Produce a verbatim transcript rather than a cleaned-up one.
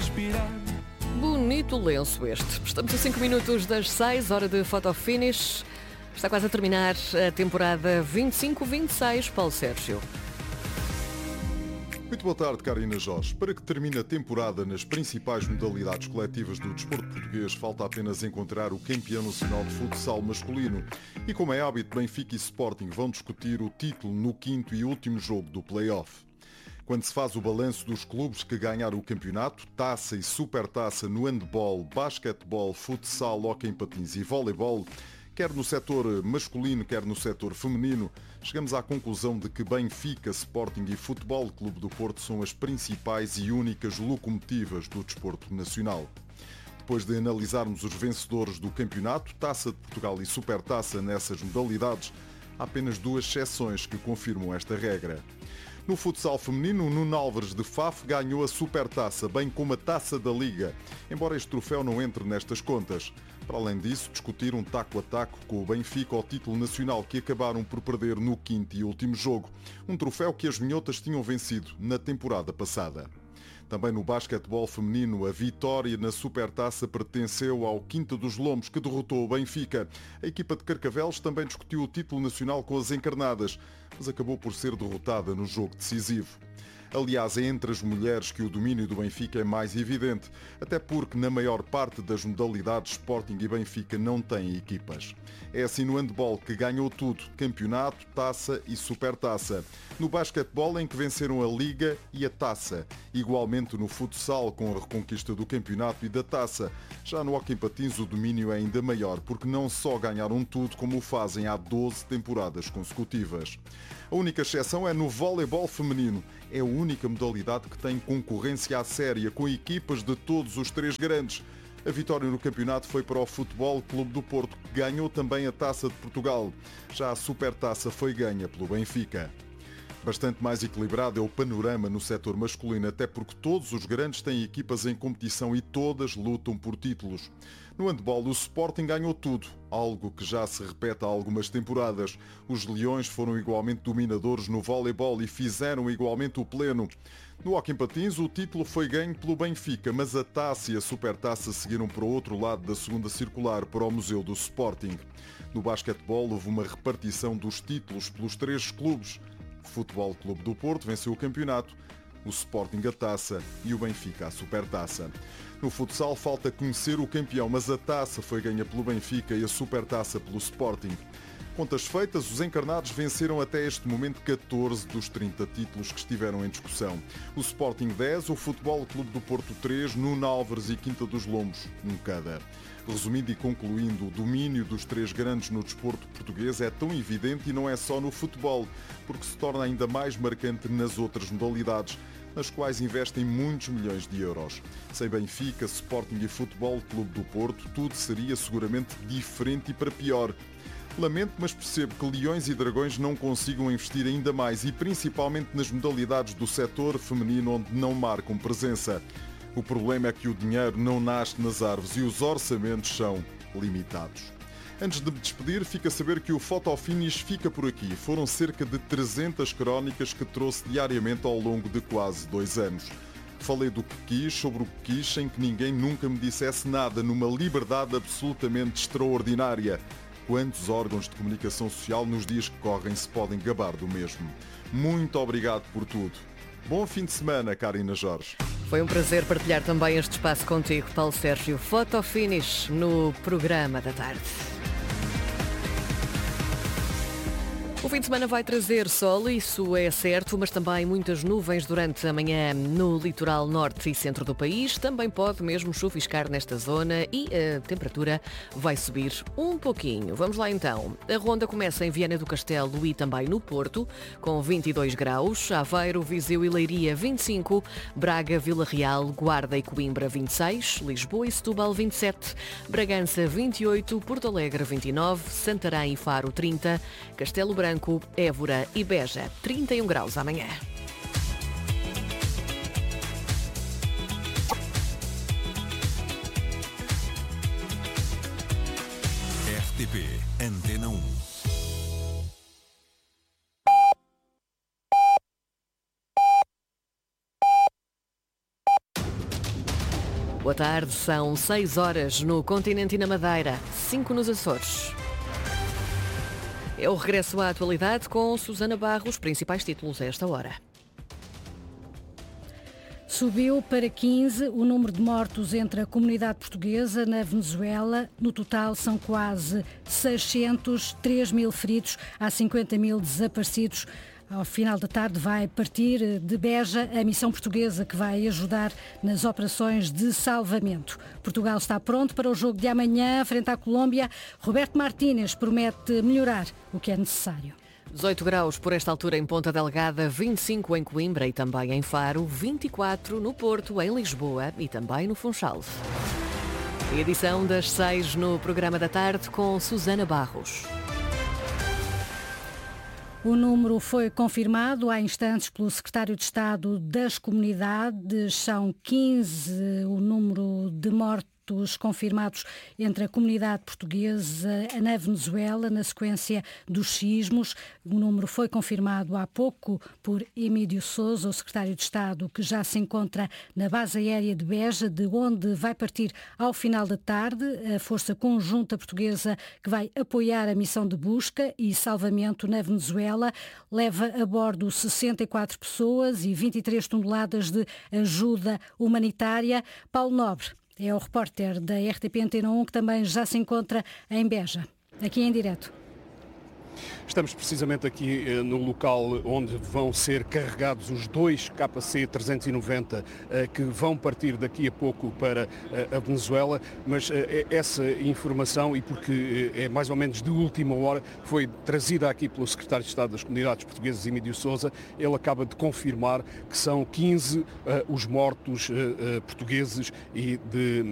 respirar. Bonito lenço este. Estamos a cinco minutos das seis, hora de photo finish. Está quase a terminar a temporada vinte e cinco vinte e seis, Paulo Sérgio. Muito boa tarde, Karina Jorge. Para que termine a temporada nas principais modalidades coletivas do desporto português, falta apenas encontrar o campeão nacional de futsal masculino. E como é hábito, Benfica e Sporting vão discutir o título no quinto e último jogo do play-off. Quando se faz o balanço dos clubes que ganharam o campeonato, taça e supertaça no handball, basquetebol, futsal, hóquei em patins e voleibol, quer no setor masculino, quer no setor feminino, chegamos à conclusão de que Benfica, Sporting e Futebol Clube do Porto são as principais e únicas locomotivas do desporto nacional. Depois de analisarmos os vencedores do campeonato, Taça de Portugal e Supertaça nessas modalidades, há apenas duas exceções que confirmam esta regra. No futsal feminino, o Nuno Álvares de Faf ganhou a Supertaça, bem como a Taça da Liga, embora este troféu não entre nestas contas. Para além disso, discutiram taco a taco com o Benfica ao título nacional, que acabaram por perder no quinto e último jogo, um troféu que as minhotas tinham vencido na temporada passada. Também no basquetebol feminino, a vitória na Supertaça pertenceu ao Quinta dos Lombos, que derrotou o Benfica. A equipa de Carcavelos também discutiu o título nacional com as encarnadas, mas acabou por ser derrotada no jogo decisivo. Aliás, é entre as mulheres que o domínio do Benfica é mais evidente, até porque na maior parte das modalidades Sporting e Benfica não têm equipas. É assim no handball, que ganhou tudo, campeonato, taça e supertaça. No basquetebol, em que venceram a Liga e a Taça. Igualmente no futsal, com a reconquista do campeonato e da taça. Já no hóquei em patins o domínio é ainda maior, porque não só ganharam tudo, como o fazem há doze temporadas consecutivas. A única exceção é no voleibol feminino. É a única modalidade que tem concorrência à séria, com equipas de todos os três grandes. A vitória no campeonato foi para o Futebol Clube do Porto, que ganhou também a Taça de Portugal. Já a Supertaça foi ganha pelo Benfica. Bastante mais equilibrado é o panorama no setor masculino, até porque todos os grandes têm equipas em competição e todas lutam por títulos. No handball, o Sporting ganhou tudo, algo que já se repete há algumas temporadas. Os Leões foram igualmente dominadores no voleibol e fizeram igualmente o pleno. No hóquei em patins, o título foi ganho pelo Benfica, mas a taça e a supertaça seguiram para o outro lado da segunda circular, para o Museu do Sporting. No basquetebol, houve uma repartição dos títulos pelos três clubes. O Futebol Clube do Porto venceu o campeonato, o Sporting a taça e o Benfica a supertaça. No futsal falta conhecer o campeão, mas a taça foi ganha pelo Benfica e a supertaça pelo Sporting. Contas feitas, os encarnados venceram até este momento catorze dos trinta títulos que estiveram em discussão. O Sporting dez, o Futebol Clube do Porto três, Nuno Álvares e Quinta dos Lombos um cada. Resumindo e concluindo, o domínio dos três grandes no desporto português é tão evidente e não é só no futebol, porque se torna ainda mais marcante nas outras modalidades, nas quais investem muitos milhões de euros. Sem Benfica, Sporting e Futebol Clube do Porto, tudo seria seguramente diferente e para pior. Lamento, mas percebo que Leões e Dragões não consigam investir ainda mais e principalmente nas modalidades do setor feminino onde não marcam presença. O problema é que o dinheiro não nasce nas árvores e os orçamentos são limitados. Antes de me despedir, fica a saber que o Photo Finish fica por aqui. Foram cerca de trezentas crónicas que trouxe diariamente ao longo de quase dois anos. Falei do que quis, sobre o que quis, sem que ninguém nunca me dissesse nada, numa liberdade absolutamente extraordinária. Quantos órgãos de comunicação social nos dias que correm se podem gabar do mesmo? Muito obrigado por tudo. Bom fim de semana, Karina Jorge. Foi um prazer partilhar também este espaço contigo, Paulo Sérgio. Photo Finish no programa da tarde. O fim de semana vai trazer sol, isso é certo, mas também muitas nuvens durante a manhã no litoral norte e centro do país. Também pode mesmo chuviscar nesta zona e a temperatura vai subir um pouquinho. Vamos lá então. A ronda começa em Viana do Castelo e também no Porto, com vinte e dois graus. Aveiro, Viseu e Leiria, vinte e cinco. Braga, Vila Real, Guarda e Coimbra, vinte e seis. Lisboa e Setúbal, vinte e sete. Bragança, vinte e oito. Porto Alegre, vinte e nove. Santarém e Faro, trinta. Castelo Branco, Évora e Beja, trinta e um graus amanhã. R T P Antena um. Boa tarde, são seis horas no continente e na Madeira, cinco nos Açores. É o regresso à atualidade com Susana Barros, principais títulos a esta hora. Subiu para quinze o número de mortos entre a comunidade portuguesa na Venezuela. No total são quase seiscentos, três mil feridos, há cinquenta mil desaparecidos. Ao final da tarde vai partir de Beja a missão portuguesa que vai ajudar nas operações de salvamento. Portugal está pronto para o jogo de amanhã frente à Colômbia. Roberto Martínez promete melhorar o que é necessário. dezoito graus por esta altura em Ponta Delgada, vinte e cinco em Coimbra e também em Faro, vinte e quatro no Porto, em Lisboa e também no Funchal. Edição das seis no programa da tarde com Susana Barros. O número foi confirmado há instantes pelo secretário de Estado das Comunidades. São quinze o número de mortos confirmados entre a comunidade portuguesa na Venezuela, na sequência dos sismos. O número foi confirmado há pouco por Emílio Sousa, o secretário de Estado, que já se encontra na base aérea de Beja, de onde vai partir ao final da tarde a Força Conjunta Portuguesa que vai apoiar a missão de busca e salvamento na Venezuela. Leva a bordo sessenta e quatro pessoas e vinte e três toneladas de ajuda humanitária. Paulo Nobre é o repórter da R T P Antena um que também já se encontra em Beja, aqui em direto. Estamos precisamente aqui eh, no local onde vão ser carregados os dois K C trezentos e noventa eh, que vão partir daqui a pouco para eh, a Venezuela, mas eh, essa informação, e porque eh, é mais ou menos de última hora, foi trazida aqui pelo secretário de Estado das Comunidades Portuguesas, Emílio Sousa. Ele acaba de confirmar que são quinze eh, os mortos eh, eh, portugueses e de